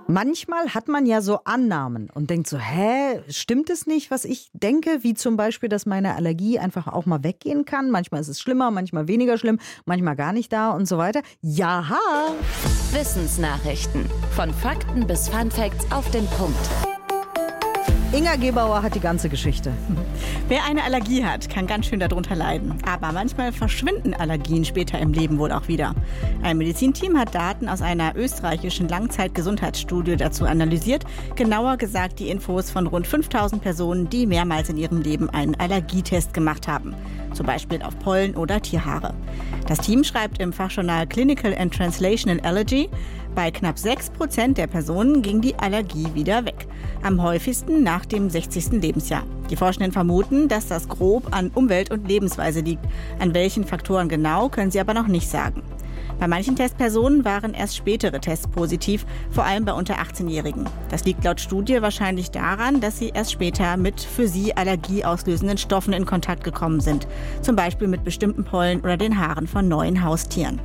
Manchmal hat man ja so Annahmen und denkt so, stimmt es nicht, was ich denke? Wie zum Beispiel, dass meine Allergie einfach auch mal weggehen kann. Manchmal ist es schlimmer, manchmal weniger schlimm, manchmal gar nicht da und so weiter. Jaha! Wissensnachrichten. Von Fakten bis Funfacts auf den Punkt. Inga Gebauer hat die ganze Geschichte. Wer eine Allergie hat, kann ganz schön darunter leiden. Aber manchmal verschwinden Allergien später im Leben wohl auch wieder. Ein Medizinteam hat Daten aus einer österreichischen Langzeitgesundheitsstudie dazu analysiert. Genauer gesagt die Infos von rund 5000 Personen, die mehrmals in ihrem Leben einen Allergietest gemacht haben. Zum Beispiel auf Pollen oder Tierhaare. Das Team schreibt im Fachjournal Clinical and Translational Allergy, bei knapp 6% der Personen ging die Allergie wieder weg. Am häufigsten nach dem 60. Lebensjahr. Die Forschenden vermuten, dass das grob an Umwelt und Lebensweise liegt. An welchen Faktoren genau, können sie aber noch nicht sagen. Bei manchen Testpersonen waren erst spätere Tests positiv, vor allem bei unter 18-Jährigen. Das liegt laut Studie wahrscheinlich daran, dass sie erst später mit für sie allergieauslösenden Stoffen in Kontakt gekommen sind. Zum Beispiel mit bestimmten Pollen oder den Haaren von neuen Haustieren.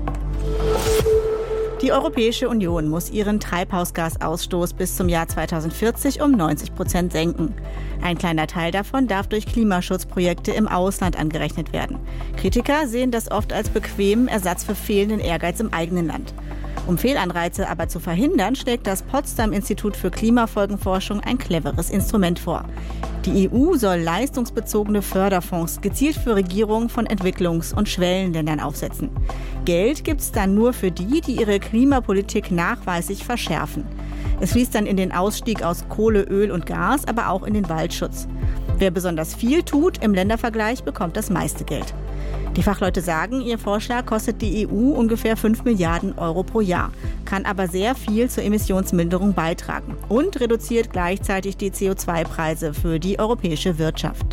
Die Europäische Union muss ihren Treibhausgasausstoß bis zum Jahr 2040 um 90% senken. Ein kleiner Teil davon darf durch Klimaschutzprojekte im Ausland angerechnet werden. Kritiker sehen das oft als bequemen Ersatz für fehlenden Ehrgeiz im eigenen Land. Um Fehlanreize aber zu verhindern, schlägt das Potsdam-Institut für Klimafolgenforschung ein cleveres Instrument vor. Die EU soll leistungsbezogene Förderfonds gezielt für Regierungen von Entwicklungs- und Schwellenländern aufsetzen. Geld gibt es dann nur für die ihre Klimapolitik nachweislich verschärfen. Es fließt dann in den Ausstieg aus Kohle, Öl und Gas, aber auch in den Waldschutz. Wer besonders viel tut im Ländervergleich, bekommt das meiste Geld. Die Fachleute sagen, ihr Vorschlag kostet die EU ungefähr 5 Milliarden Euro pro Jahr, kann aber sehr viel zur Emissionsminderung beitragen und reduziert gleichzeitig die CO2-Preise für die europäische Wirtschaft.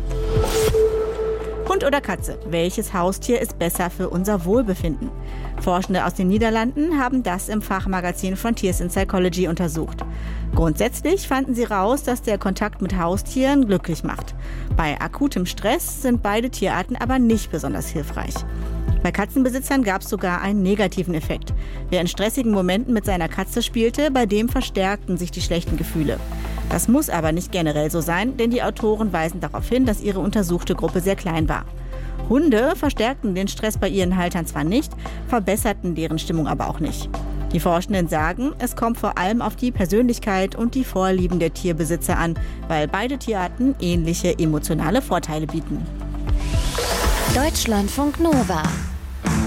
Hund oder Katze? Welches Haustier ist besser für unser Wohlbefinden? Forschende aus den Niederlanden haben das im Fachmagazin Frontiers in Psychology untersucht. Grundsätzlich fanden sie raus, dass der Kontakt mit Haustieren glücklich macht. Bei akutem Stress sind beide Tierarten aber nicht besonders hilfreich. Bei Katzenbesitzern gab es sogar einen negativen Effekt. Wer in stressigen Momenten mit seiner Katze spielte, bei dem verstärkten sich die schlechten Gefühle. Das muss aber nicht generell so sein, denn die Autoren weisen darauf hin, dass ihre untersuchte Gruppe sehr klein war. Hunde verstärkten den Stress bei ihren Haltern zwar nicht, verbesserten deren Stimmung aber auch nicht. Die Forschenden sagen, es kommt vor allem auf die Persönlichkeit und die Vorlieben der Tierbesitzer an, weil beide Tierarten ähnliche emotionale Vorteile bieten. Deutschlandfunk Nova